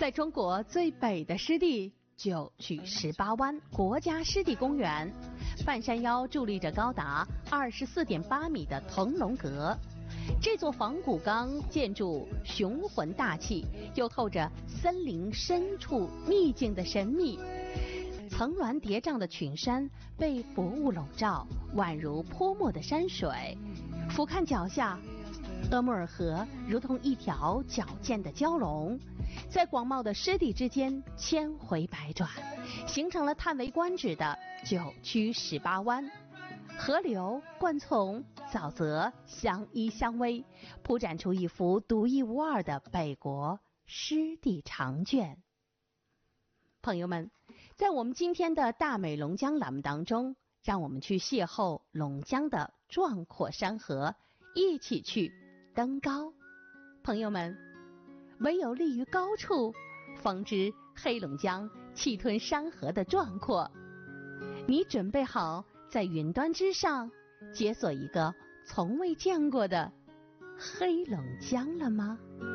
在中国最北的湿地九曲18湾国家湿地公园，半山腰伫立着高达24.8米的腾龙阁。这座仿古钢建筑雄浑大气，又透着森林深处秘境的神秘。层峦叠嶂的群山被薄雾笼罩，宛如泼墨的山水。俯瞰脚下，鄂木尔河如同一条矫健的蛟龙，在广袤的湿地之间千回百转，形成了叹为观止的九曲18湾。河流、灌丛、沼泽相依相偎，铺展出一幅独一无二的北国湿地长卷。朋友们，在我们今天的大美龙江栏目当中，让我们去邂逅龙江的壮阔山河，一起去登高。朋友们，唯有立于高处，方知黑龙江气吞山河的壮阔。你准备好在云端之上解锁一个从未见过的黑龙江了吗？